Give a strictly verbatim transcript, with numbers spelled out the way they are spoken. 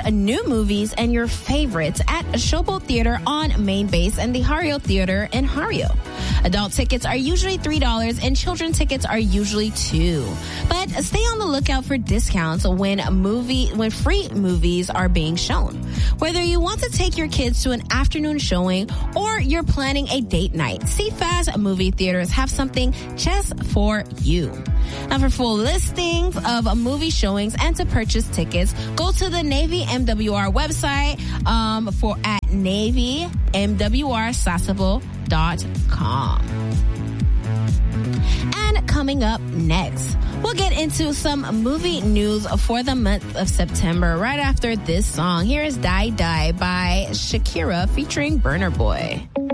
new movies and your favorites at Showboat Theater on Main Base and the Hario Theater in Hario. Adult tickets are usually three dollars and children tickets are usually two dollars. But stay on the lookout for discounts when movie when free movies are being shown. Whether you want to take your kids to an afternoon showing or you're planning a date night, C F A S movie theaters have something just for you. Now, for full listings of movie showings and to purchase tickets, go to the Navy M W R website um, for at navy m w r sasebo dot com. And coming up next, we'll get into some movie news for the month of September right after this song. Here is Die Die by Shakira featuring Burna Boy.